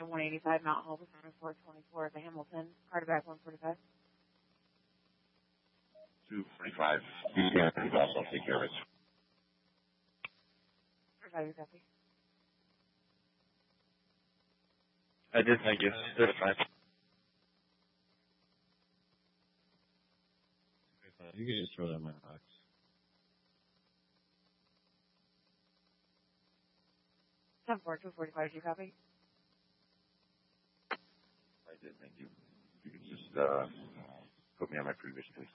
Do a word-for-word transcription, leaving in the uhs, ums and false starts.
one eighty-five Mount Hall, four twenty-four of Hamilton, Carterback one forty-five. two forty-five. Yeah, I'll take care of it. forty-five, your copy. I did, thank you. thirty-five. You can just throw that in my box. ten four, two forty-five, your copy. I did, thank you. You can just uh, put me on my previous case.